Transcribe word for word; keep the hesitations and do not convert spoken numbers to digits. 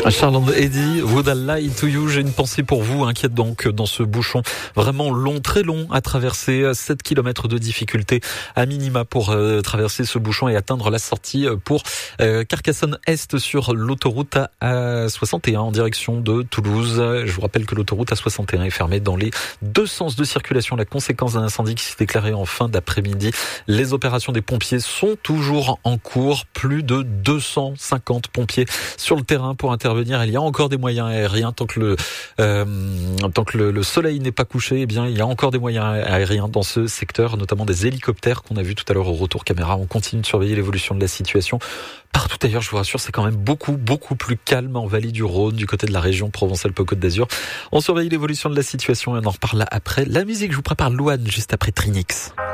Charles Eddy, Would I Lie to You, j'ai une pensée pour vous, inquiète donc dans ce bouchon vraiment long, très long à traverser, sept kilomètres de difficulté à minima pour euh, traverser ce bouchon et atteindre la sortie pour euh, Carcassonne-Est sur l'autoroute A soixante et un en direction de Toulouse. Je vous rappelle que l'autoroute A soixante et un est fermée dans les deux sens de circulation, la conséquence d'un incendie qui s'est déclaré en fin d'après-midi. Les opérations des pompiers sont toujours en cours, plus de deux cent cinquante pompiers sur le terrain pour intervenir. Il y a encore des moyens aériens tant que le euh, tant que le, le soleil n'est pas couché. Eh bien, il y a encore des moyens aériens dans ce secteur, notamment des hélicoptères qu'on a vu tout à l'heure au retour caméra. On continue de surveiller l'évolution de la situation. Partout ailleurs, je vous rassure, c'est quand même beaucoup beaucoup plus calme en vallée du Rhône, du côté de la région Provence-Alpes-Côte d'Azur. On surveille l'évolution de la situation et on en reparle après. La musique, je vous prépare Louane juste après Trinix.